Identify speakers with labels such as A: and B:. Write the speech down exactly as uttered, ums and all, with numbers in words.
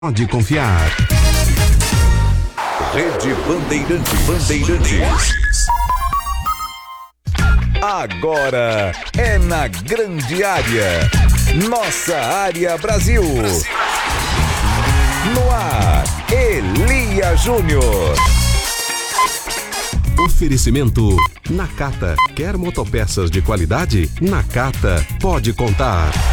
A: Pode confiar.
B: Rede Bandeirantes. Bandeirantes. Agora é na grande área. Nossa área Brasil. Brasil. No ar, Elia Júnior.
A: Oferecimento Nakata. Quer motopeças de qualidade? Nakata pode contar.